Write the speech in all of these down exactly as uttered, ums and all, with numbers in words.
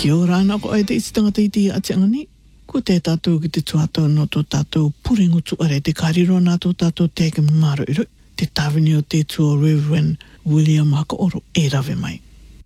Kia ora ana ko ai te iti tangata iti a te angani. Ko te tātou ki te tuatau no tō tātou puringu tuare te kariro nā tō tātou teke maro iru. Te tāwini o te tua Reverend William Hakaoro e rawe mai.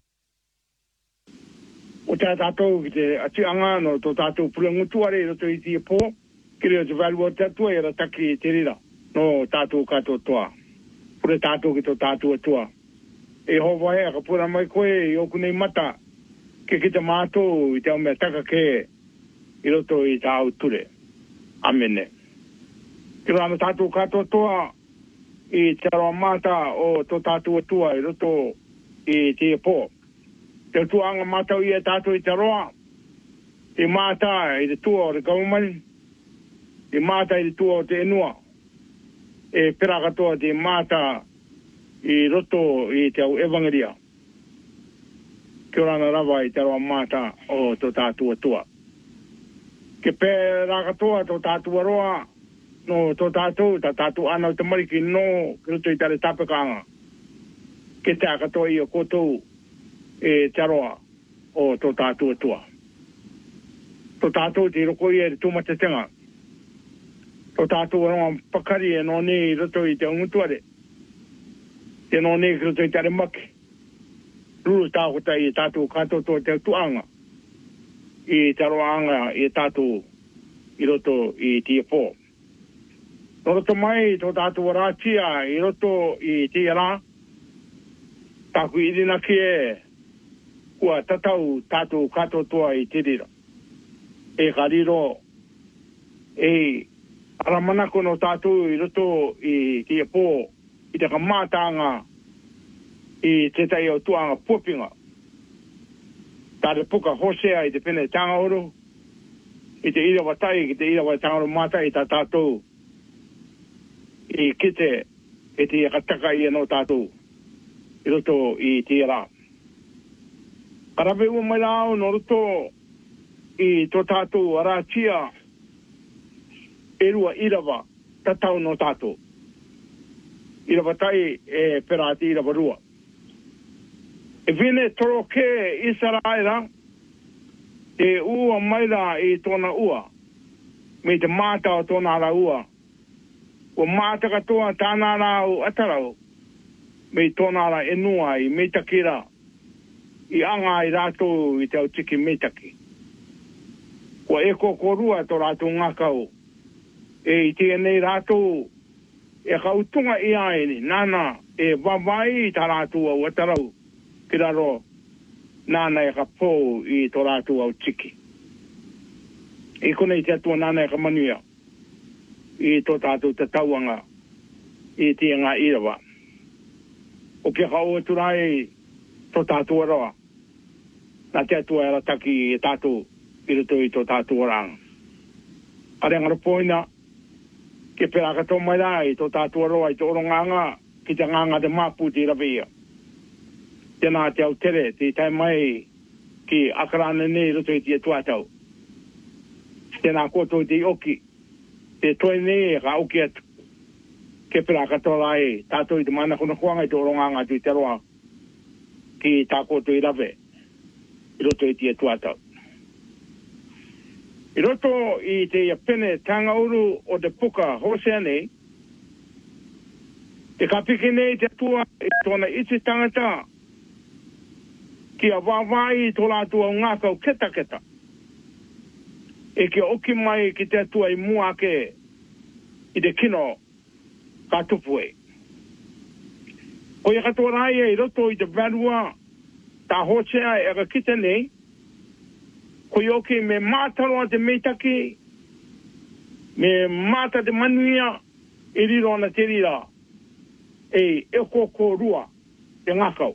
O te tātou ki te ati anga no tō tātou puringu tuare i roto i te pō. Kiri o te valua tātua i rataki te rira no tātou kato toa. Pure tātou ki tō tātou toa. E hova hea ka pura mai koe i oku nei mata. Ke ki te mātou i te au mea taka ke i roto i tā au ture. Amene. Ki rana tātou katoa toa i te aroa mata o tō tātou atua i roto i te pō. Te atua anga mātau i e tātou i te aroa. Te mata i te tua o te government. Te mata i te tua o te enua. E pera katoa te mata i roto i te au evangelia. Kia rana rawa i te aroa mata o tō tātou atua. Ke pēra katoa tō tātou aroa, no tō tātou, tā tātou anau te mariki no, ki roto i tare tāpekanga. Ke te katoa i o koutou e te aroa o tō tātou atua. Tō tātou te roko i e te tūmatatenga. Tō tātou aroa pakari e no ne i roto i te ungutuare. Te no ne ki roto i tare maki. Ruru tākota i tātou katoa tō te tuanga. I te aroanga i tātou i roto i tia pō. No roto mai tō tātou waratia i roto i tia rā. Tāku i rina ki e kua tatau tātou katoa toa i te rira. E ka riro e aramanako no tātou i roto i tia pō i te ka mātanga i te tai o tuanga pōpinga. Tāre puka hosea i te pene tangaoro, i te ira watai, ki te ira watai tangaoro mata i tā tātou, i kite e te kataka i no tātou, i roto i te rā. Karawe ua mai rao no roto i tō tātou aratia, e rua irawa tatau no tātou. Ira watai e perati irawa rua. E vine toro ke Israela, e ua maira i tōna ua, me te māta o tōna ara ua. Ua māta katoa tāna ara o atarau, me tōna ara enua i metakira, i anga i rātou i te au tiki metaki. Ua e kokorua tō rātou ngākau, e i te nei rātou, e kautunga i aini, nana, e wawai i tā rātou au atarau, ki raro nāna e ka pō i tō rātou au tiki. I kone i te atua nāna e ka manuia i tō tātou te tauanga i te ngā irawa. O kia ka o turai tō tātou aroa. Nā te atua e rataki i tātou i roto i tō tātou aranga. Are ngara poina ke pera kato mai rā i tō tātou aroa i tō oronganga ki te nganga te māpu te rawea. Tēnā te au tere, te tai mai ki akarana nei roto i te tuatau. Tēnā koto te oki, te toi nei e ka oki atu. Ke pera katoa ai, tātou i te mana kona kuanga i te oronganga tu i te roa ki tā koto i rawe i roto i te tuatau. I roto i te iapene tangauru o te puka hosea nei, te kapiki nei te atua i tōna iti tangata ki a wawai tō rātua ngākau keta keta. E ki oki mai ki te atua i muake i te kino ka tupu e. Ko i katoa rai e i roto i te varua tā hosea e ka kita nei, ko i oki me mātaroa te meitaki, me māta te manuia i riro ana te rira e e koko rua te ngākau.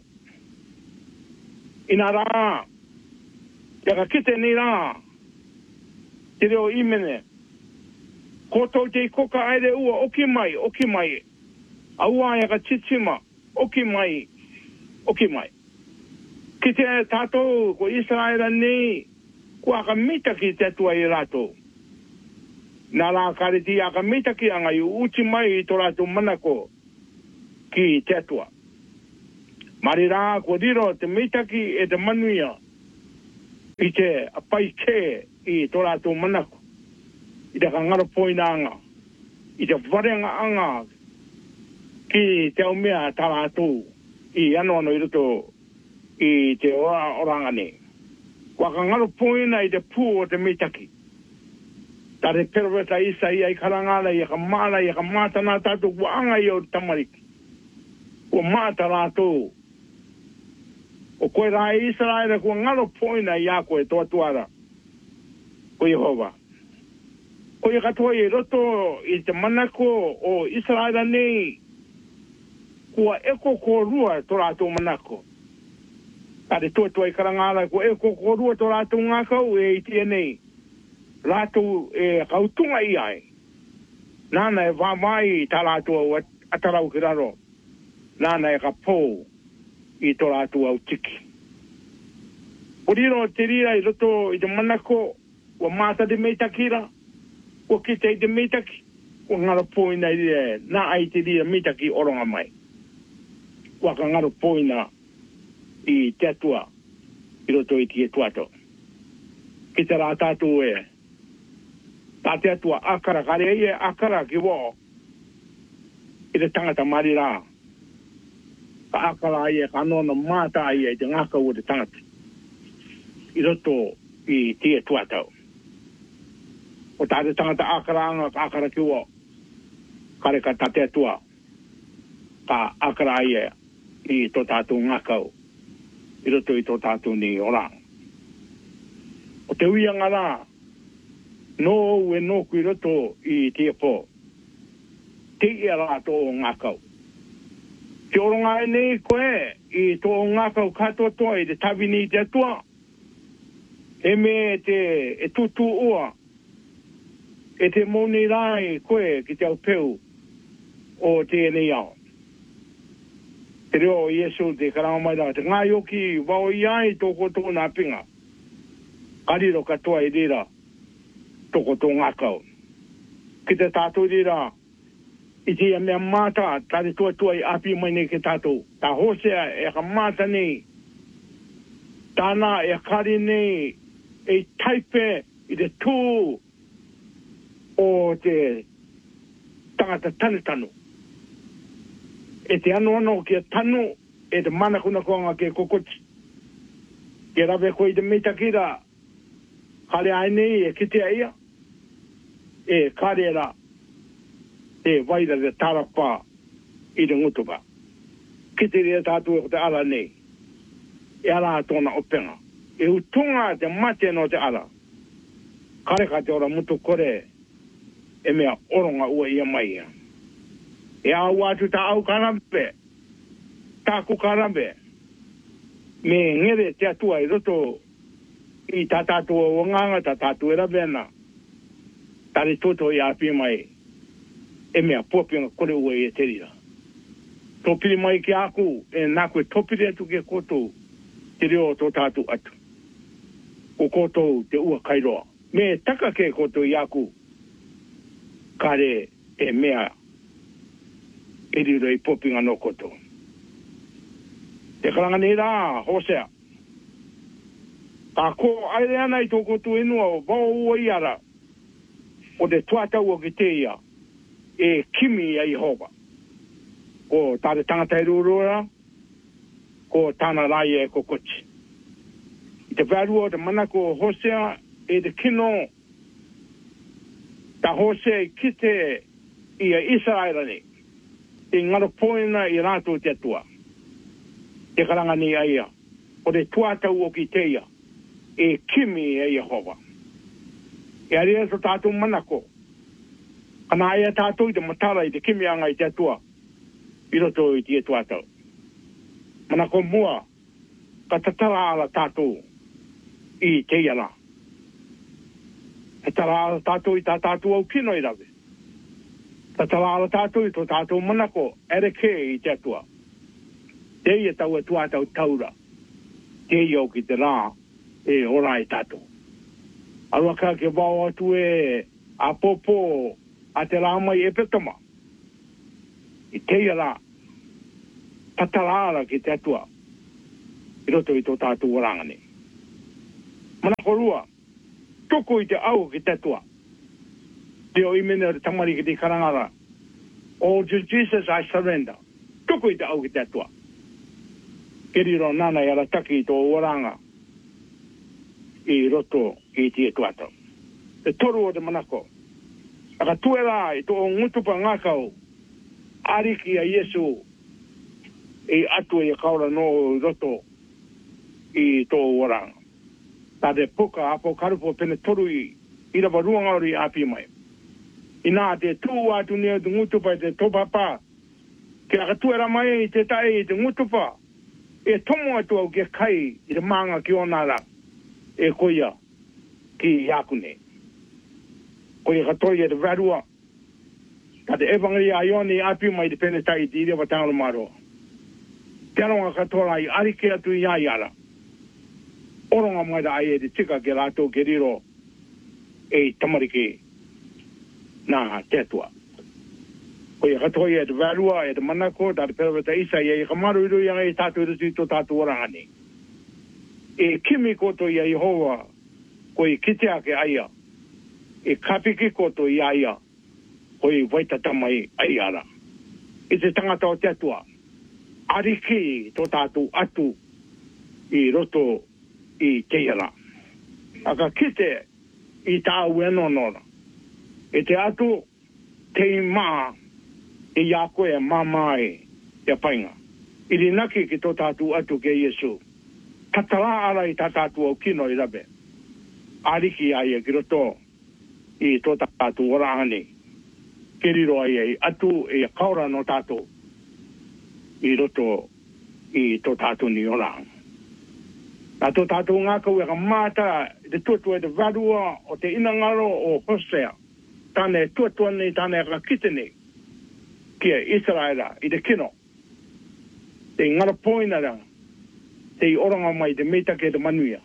Ina rā, te ka kite ni rā, te reo imene, koto te koka aere ua, oki mai, oki mai, a ua e ka titsima, oki mai, oki mai. Ki te tātou, ko Israela nei, ko aka mitaki te atua i rātou. Nā rā kariti aka mitaki anga i uti mai i tō rātou manako ki te atua. Mari rā, ko riro te mitaki e te manuia I te a pai ke i tō rātou manako. I te kangaro poina anga. I te warenga anga ki te au mea tā rātou i ano ano i roto i te ora orangane. Kua kangaro poina i te pū o te mitaki. Tā te perweta isa i ai karangala i ka mara i ka mata nā tātou kua anga i o tamariki. Kua mata rātou. O koe rā Israel kua ngaro poina i a koe toa tuara. Ko Jehova. Ko i katoa i roto i te manako o Israel nei. Kua eko ko rua to rātou manako. Tare toa toa i karangara kua eko ko rua to rātou ngākau e i tia nei. Rātou e kautunga i ai. Nāna e wāmai tā rātou atarau ki raro. Nāna e ka pō. I tō rātou au tiki. O riro te rira i roto i te manako, o māta te meitakira, o kita i te meitaki, o ngaro pōina i rea, nā ai te rira meitaki oronga mai. O ka ngaro pōina i te atua, i roto i te tuato. Ki te rā tātou e, tā te atua akara, kare e akara ki wō, i te tangata marira. Ka akara ia, ka anona māta ia i te ngāka o te tangata. I roto i tia tuatau. O tā te tangata akara anga, ka akara ki ua. Kare ka tate atua. Ka akara ia i tō tātou ngākau. I roto i tō tātou ni orang. O te uianga rā, no e no kui roto i tia pō. Te ia rā tō ngākau. Te oronga e nei koe, i tō ngākau katoa toa, i te tawini i te atua. E me te e tutu ua. E te moni rai koe ki te au peu o te nei au. Te reo Iesu te karama mai rā. Te ngā yoki wao i ai tōko tō nā pinga. Kariro katoa i rira tōko tō ngākau. Ki te tātou rira. I te ia mea māta, tāre tua tua i api mai nei ke tātou. Tā hosea e ka māta nei. Tāna e kari nei. E taipe i te tū o te tangata tanutanu. E te anu ano ki a tanu, e te mana kuna koanga ki a kokoti. Ke rawe ko i te mitakira, kare ai nei e kitea ia. E kare ra. E waira de tarapa i te ngutuka. Kite rea tātua o te ala nei. E ala tōna openga. E utunga te mate no te ala. Kare ka te ora mutu kore e mea oronga ua ia mai ia. E au atu ta au karampe. Tāku karampe. Me ngere te atua i roto i tā tātua o nganga, tā tātua e rawena. Tare toto i api mai. E mea pōpinga kore ua i e terira. Tō piri mai ki aku, e nā koe tōpiri atu ke kotou, te reo tō tātou atu. O kotou te ua kairoa. Me taka ke kotou i aku, kare e mea e riro i pōpinga no kotou. Te karanga nei rā, hosea. Ka ko aere ana i tō kotou inua o vau ua i ara, o te tuatau o ki te ia, e kimi a Jehova. Ko tāre tangata e rūrura, ko tāna rai e kokoti. I te wērua o te manako hosea e te kino, ta hosea i kite i a Israelani, e ngaro poina i rātou te atua. Te karanga ni aia, o te tuatau o ki te ia, e kimi a Jehova. E aria so tātou manako, ana aia tātou i te matara i te kimianga i te atua, i roto i te tuatau. Mana ko mua, ka tatara ala tātou i te iara. Tatara ala tātou i tā tātou au kino i rawe. Tatara ala tātou i tō tātou manako, ere ke i te atua. Te ia tau e tuatau taura. Te ia o ki te rā, e ora i tātou. Arua ka ke wau atu e a popo a te rā mai e petama. I te ia rā, tatara ala ki te atua. I roto i tō tātou warangane. torua. Toko i te au ki tatua. Te o imene o te tamari ki te karangara. Oh, Jesus, I surrender. Toko i te au ki tatua. Keriro nana i ara taki i tō oranga. I roto i te tuata. Te toru o te manako. Aka tuera i tō ngutupa ngākau. Ariki a Yesu. I atu i kaura no roto i tō oranga. Tā te puka apo karupo pene toru i i rawa ruangauri api mai. I nā te tū atu nea te ngutupa i te tōpapa. Ke aka tuera mai i te tae i te ngutupa. E tomo atu au ke kai i te maanga ki onara. E koia ki Iakune. Koia katoia te varua. Ka te evangeli a ioni api mai te pene tai te irewa tāngalo maroa. Te aronga katoa i arike atu i aiara. Oronga mai da ai e te tika ke rātou ke riro e tamariki nā tetua. Koia katoia e te varua, e te manako, tā te perawata isa i e kamaru iru i e tātou i rusi tō tātou orangani. E kimi koto i a Yehova, koi kitea ke aia. E kapiki koto i aia, koi waitatama i aiara. I te tangata o tetua, ariki tō tātou atu i roto i teira. Aka kite i tā uenonora. E te atu te maa i a koe mamai te painga. I rinaki ki tō tātou atu ke Yesu. Tatara ara i tā tātou au kino i rabe. Ariki ai e ki roto i tō tātou orahani. Keriro ai e atu e kaura no tātou i roto i tō tātou ni orahani. Nā tō tātou ngākau e ka māta i te tuatua e te varua o te inangaro o Hosea. Tāne tuatua nei tāne ka kitene kia Israela i te kino. Te ngara poinara te oranga mai te meita ke te manuia.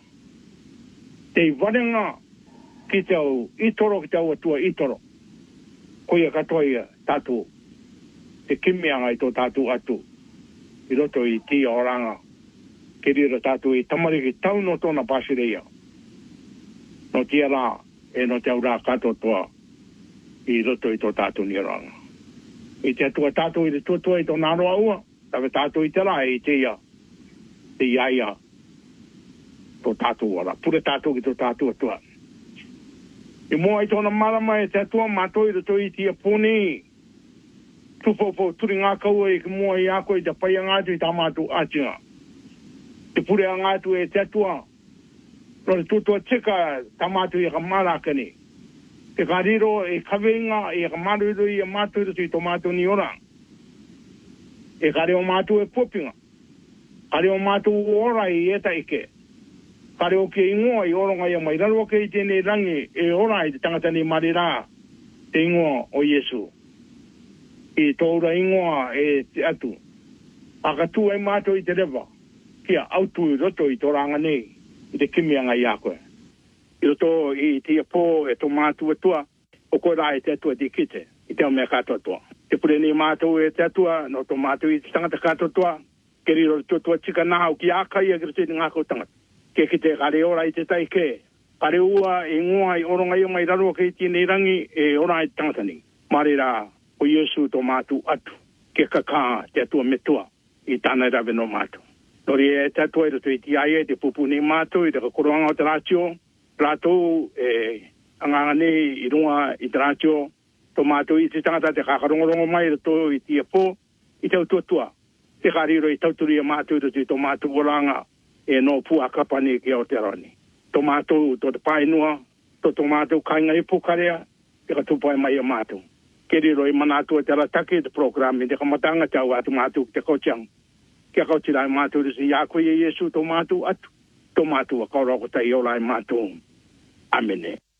Te warenga ki te au itoro ki te au atua itoro. Koia katoa ia tātou. Te kimianga i tō tātou atu. I roto i tia oranga. Ke rira tātou i tamariki tau no tōna pasireia. No tia rā e no te au rā kato toa i roto i tō tātou ni oranga. I te atua tātou i te tuatua i tō nāroa ua. Tawe tātou i te rā e i te ia. Te iaia tō tātou ora. Pure tātou ki tō tātou atua. I mua i tōna marama e te atua mātou i roto i tia pōni. Tupopo turi ngā kaua i ki mua i ako i te paia ngātu i tā mātou ātinga. Te pure a ngātu e te atua. No te tūtua tika tā mātou i ka mārakani. Te kariro e kawinga i ka maruiru i a mātou i tō mātou ni ora. E kare o mātou e popinga. Kare o mātou ora i eta ike. Kare o ke ingoa i oronga i a mai. Raro ke i tēnei rangi e ora i te tangata ni marira. Te ingoa o Yesu. I tōura ingoa e te atu. Aka tū ai mātou i te rewa. Kia autu i roto i tō ranga nei. I te kimianga i a koe. I roto i tia pō e tō mātou atua. O koe rā e te atua te kite. I te o mea katoa toa. Te pure ni mātou e te atua. No tō mātou i te tangata katoa toa. Ke riro tō tua tika nāu ki ākai e kira te ngākau tangata. Ke kite kare ora i te taike. Kare ua e ngoa i oronga i o mai raro ke i tēnei rangi e ora i tangata ni. Mare rā o Yesu tō mātou atu. Ke kakā te atua metua i tāna rawe no mātou. Nori e te atua i roto i ti aie te pupu ni mātou i te kakoroanga o te rātio. Rātou e anganga nei i runga i te rātio. Tō mātou i te tangata te kakarongorongo mai roto i ti a pō. I te utua te kariro i tauturi a mātou i roto i tō mātou oranga. E no pua kapani ki o te rani. Tō mātou tō te painua. Tō tō mātou kainga i pukarea. Te katupai mai a mātou. Keriro i manātua te ratake te programi. Te kamatanga tau atu mātou ki te kotiang. Kia kautira i mātou risi i a koe Yesu tō mātou atu. Tō mātou a kaurako tai o lai mātou. Amene.